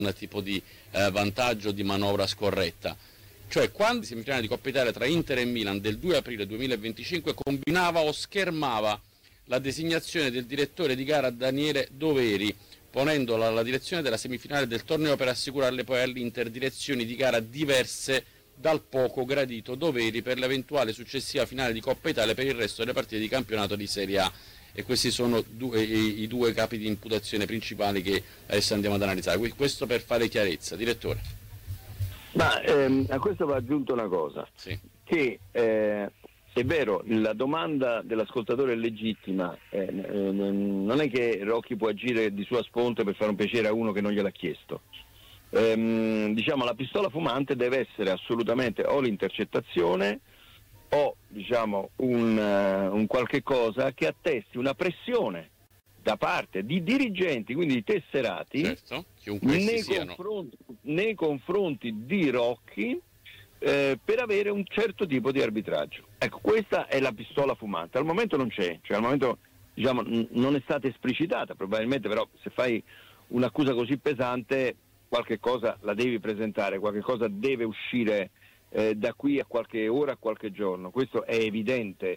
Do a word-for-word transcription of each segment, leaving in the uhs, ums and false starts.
un tipo di eh, vantaggio, di manovra scorretta. Cioè, quando si semifinale di Coppa Italia tra Inter e Milan del due aprile duemilaventicinque combinava o schermava la designazione del direttore di gara Daniele Doveri, ponendola alla direzione della semifinale del torneo per assicurarle poi all'Inter direzioni di gara diverse dal poco gradito Doveri per l'eventuale successiva finale di Coppa Italia per il resto delle partite di campionato di Serie A. E questi sono due, i, i due capi di imputazione principali che adesso andiamo ad analizzare. Questo per fare chiarezza, direttore. Ma ehm, a questo va aggiunto una cosa, sì. che eh, è vero, la domanda dell'ascoltatore è legittima, eh, eh, non è che Rocchi può agire di sua sponte per fare un piacere a uno che non gliel'ha chiesto. Ehm, diciamo la pistola fumante deve essere assolutamente o l'intercettazione o diciamo un, uh, un qualche cosa che attesti una pressione da parte di dirigenti, quindi di tesserati, certo, nei, confronti, nei confronti di Rocchi eh, per avere un certo tipo di arbitraggio. Ecco, questa è la pistola fumante. Al momento non c'è, cioè al momento diciamo n- non è stata esplicitata, probabilmente, però se fai un'accusa così pesante qualche cosa la devi presentare, qualche cosa deve uscire eh, da qui a qualche ora, a qualche giorno, questo è evidente.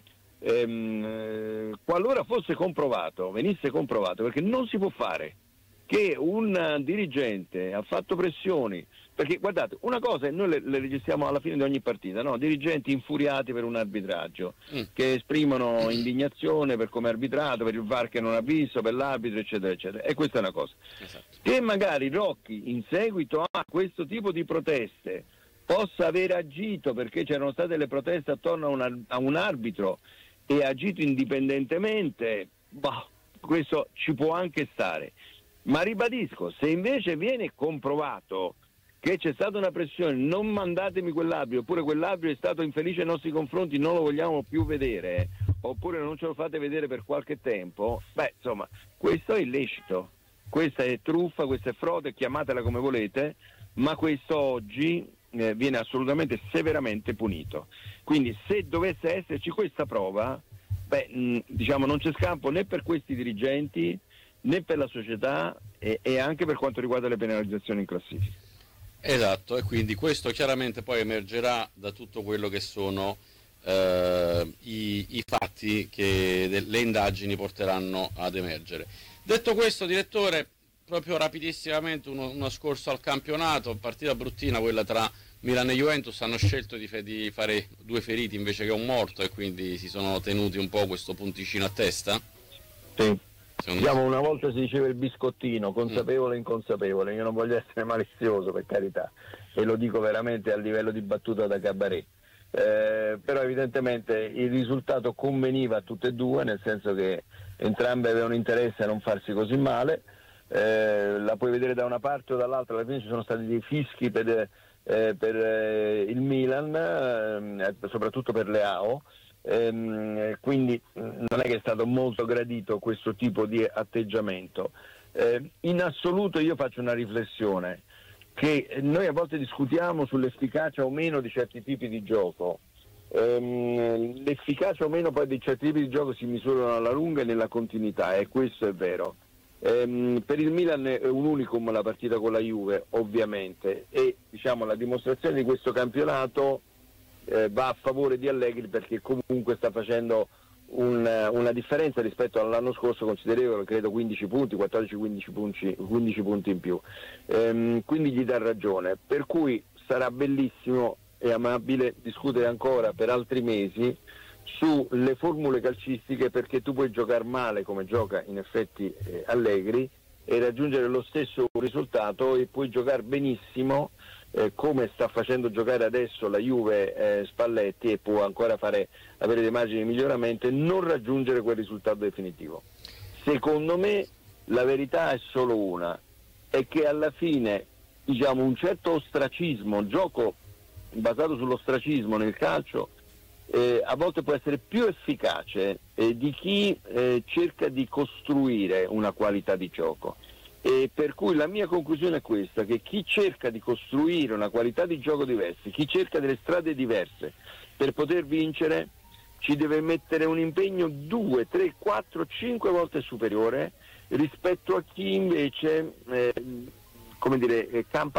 Ehm, qualora fosse comprovato, venisse comprovato, perché non si può fare che un dirigente ha fatto pressioni, perché guardate, una cosa, e noi le, le registriamo alla fine di ogni partita, no? Dirigenti infuriati per un arbitraggio, mm. che esprimono indignazione per come è arbitrato, per il V A R che non ha visto, per l'arbitro, eccetera, eccetera. E questa è una cosa. Esatto. Che magari Rocchi, in seguito a questo tipo di proteste, possa aver agito perché c'erano state le proteste attorno a un, a un arbitro e ha agito indipendentemente, bah, questo ci può anche stare. Ma ribadisco, se invece viene comprovato che c'è stata una pressione, non mandatemi quell'arbitro, oppure quell'arbitro è stato infelice nei nostri confronti, non lo vogliamo più vedere, oppure non ce lo fate vedere per qualche tempo, beh, insomma, questo è illecito, questa è truffa, questa è frode, chiamatela come volete, ma questo oggi eh, viene assolutamente severamente punito. Quindi se dovesse esserci questa prova, beh, mh, diciamo non c'è scampo né per questi dirigenti né per la società e, e anche per quanto riguarda le penalizzazioni in classifica. Esatto, e quindi questo chiaramente poi emergerà da tutto quello che sono eh, i, i fatti che de- le indagini porteranno ad emergere. Detto questo, direttore, proprio rapidissimamente uno, uno scorso al campionato, partita bruttina quella tra Milan e Juventus, hanno scelto di, fe- di fare due feriti invece che un morto e quindi si sono tenuti un po' questo punticino a testa? Sì. Diciamo, una volta si diceva il biscottino, consapevole e mm. inconsapevole, io non voglio essere malizioso, per carità, e lo dico veramente a livello di battuta da cabaret, eh, però evidentemente il risultato conveniva a tutte e due, nel senso che entrambe avevano interesse a non farsi così male, eh, la puoi vedere da una parte o dall'altra, alla fine ci sono stati dei fischi per, eh, per eh, il Milan, eh, soprattutto per Leao. Ehm, quindi non è che è stato molto gradito questo tipo di atteggiamento. Eh, in assoluto io faccio una riflessione, che noi a volte discutiamo sull'efficacia o meno di certi tipi di gioco. Ehm, l'efficacia o meno poi di certi tipi di gioco si misurano alla lunga e nella continuità, e questo è vero. Ehm, per il Milan è un unicum la partita con la Juve, ovviamente, e diciamo la dimostrazione di questo campionato Eh, va a favore di Allegri, perché comunque sta facendo un, una differenza rispetto all'anno scorso considerevole, credo quindici punti, quattordici quindici punti, quindici punti in più, ehm, quindi gli dà ragione, per cui sarà bellissimo e amabile discutere ancora per altri mesi sulle formule calcistiche, perché tu puoi giocare male come gioca in effetti eh, Allegri e raggiungere lo stesso risultato, e puoi giocare benissimo Eh, come sta facendo giocare adesso la Juve eh, Spalletti, e può ancora fare, avere dei margini di miglioramento e non raggiungere quel risultato definitivo. Secondo me la verità è solo una, è che alla fine diciamo un certo ostracismo, un gioco basato sull'ostracismo nel calcio eh, a volte può essere più efficace eh, di chi eh, cerca di costruire una qualità di gioco. E per cui la mia conclusione è questa, che chi cerca di costruire una qualità di gioco diversa, chi cerca delle strade diverse per poter vincere, ci deve mettere un impegno due, tre, quattro, cinque volte superiore rispetto a chi invece eh, come dire, campa